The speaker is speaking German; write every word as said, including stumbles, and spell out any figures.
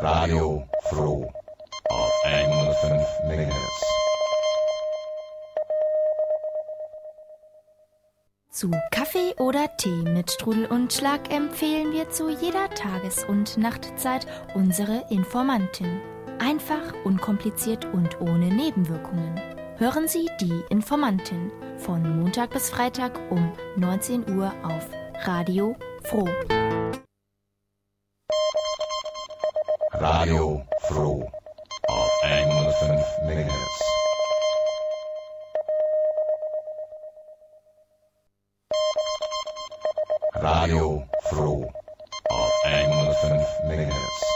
Radio Froh auf hundertfünf Megahertz. Zu Kaffee oder Tee mit Strudel und Schlag empfehlen wir zu jeder Tages- und Nachtzeit unsere Informantin. Einfach, unkompliziert und ohne Nebenwirkungen. Hören Sie die Informantin von Montag bis Freitag um neunzehn Uhr auf Radio Froh. Radio Froh auf hundertfünf Megahertz. Radio Froh auf hundertfünf Megahertz.